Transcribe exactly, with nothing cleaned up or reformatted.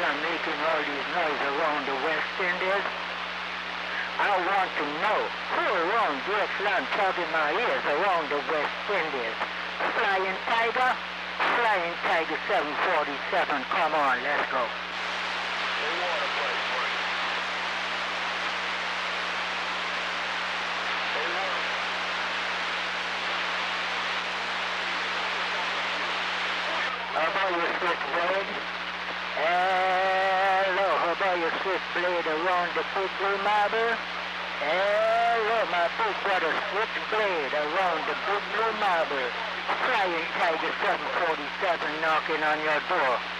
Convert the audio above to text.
are making all these noise around the West Indies? I want to know who around Vietnam tugging my ears around the West Indies. Flying Tiger? Flying Tiger seven forty-seven, come on, let's go. They want to play free. They want to... How about your switchblade? Hello, how about your switchblade around the big blue marble? Hello, my big brother switchblade around the big blue marble. Flying Tiger seven forty-seven knocking on your door.